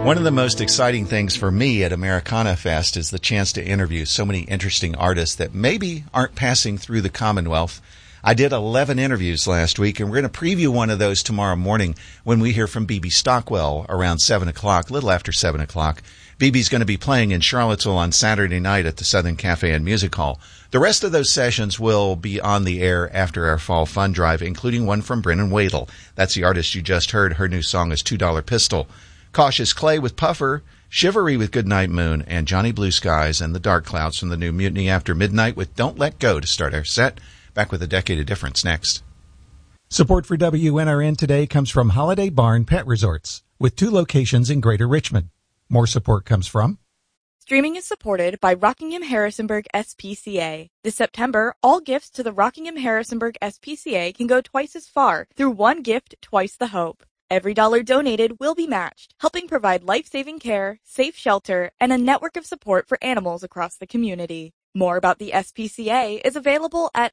One of the most exciting things for me at Americana Fest is the chance to interview so many interesting artists that maybe aren't passing through the Commonwealth. I did 11 interviews last week, and we're going to preview one of those tomorrow morning when we hear from BB Stockwell around 7 o'clock, a little after 7 o'clock. BB's going to be playing in Charlottesville on Saturday night at the Southern Cafe and Music Hall. The rest of those sessions will be on the air after our Fall Fun Drive, including one from Brennan Wadle. That's the artist you just heard. Her new song is $2 Pistol. Cautious Clay with Puffer, Shivery with Goodnight Moon, and Johnny Blue Skies and the Dark Clouds from the new Mutiny After Midnight with Don't Let Go to start our set. Back with A Decade of Difference next. Support for WNRN today comes from Holiday Barn Pet Resorts, with 2 locations in Greater Richmond. More support comes from... Streaming is supported by Rockingham Harrisonburg SPCA. This September, all gifts to the Rockingham Harrisonburg SPCA can go twice as far through one gift, twice the hope. Every dollar donated will be matched, helping provide life-saving care, safe shelter, and a network of support for animals across the community. More about the SPCA is available at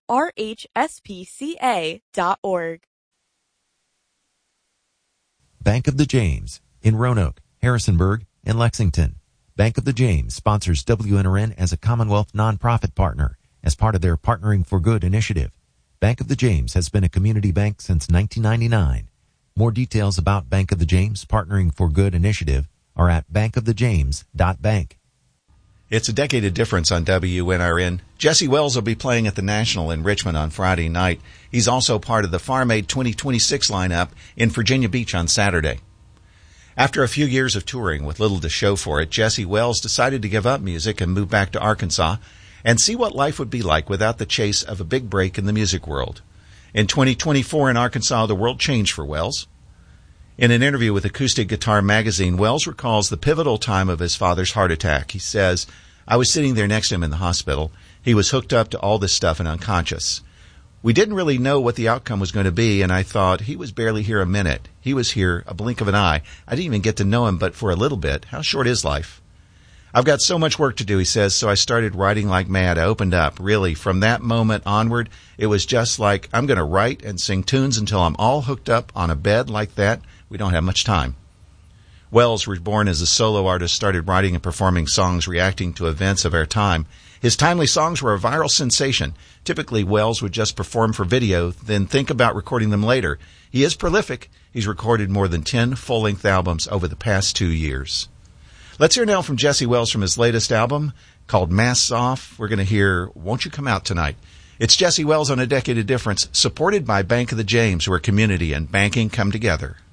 rhspca.org. Bank of the James in Roanoke, Harrisonburg, and Lexington. Bank of the James sponsors WNRN as a Commonwealth nonprofit partner as part of their Partnering for Good initiative. Bank of the James has been a community bank since 1999. More details about Bank of the James Partnering for Good initiative are at bankofthejames.bank. It's A Decade of Difference on WNRN. Jesse Wells will be playing at the National in Richmond on Friday night. He's also part of the Farm Aid 2026 lineup in Virginia Beach on Saturday. After a few years of touring with little to show for it, Jesse Wells decided to give up music and move back to Arkansas and see what life would be like without the chase of a big break in the music world. In 2024 in Arkansas, the world changed for Wells. In an interview with Acoustic Guitar Magazine, Wells recalls the pivotal time of his father's heart attack. He says, "I was sitting there next to him in the hospital. He was hooked up to all this stuff and unconscious. We didn't really know what the outcome was going to be, and I thought, he was barely here a minute. He was here a blink of an eye. I didn't even get to know him but for a little bit. How short is life? I've got so much work to do," he says, "so I started writing like mad. I opened up. Really, from that moment onward, it was just like, I'm going to write and sing tunes until I'm all hooked up on a bed like that. We don't have much time." Wells, reborn as a solo artist, started writing and performing songs reacting to events of our time. His timely songs were a viral sensation. Typically, Wells would just perform for video, then think about recording them later. He is prolific. He's recorded more than 10 full-length albums over the past 2 years. Let's hear now from Jesse Wells from his latest album called Masks Off. We're going to hear Won't You Come Out Tonight. It's Jesse Wells on A Decade of Difference, supported by Bank of the James, where community and banking come together.